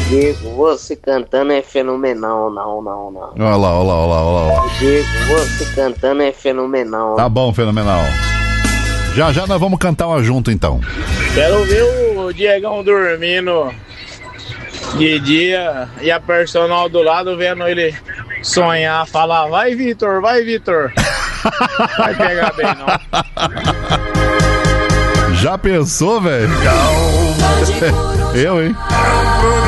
Diego, você cantando é fenomenal, não. Olha lá. Diego, você cantando é fenomenal. Tá bom, fenomenal. Já nós vamos cantar uma junto, então. Quero ver o Diegão dormindo de dia e a personal do lado vendo ele sonhar, falar, vai Vitor. Vai pegar bem, não. Já pensou, velho? Eu, hein?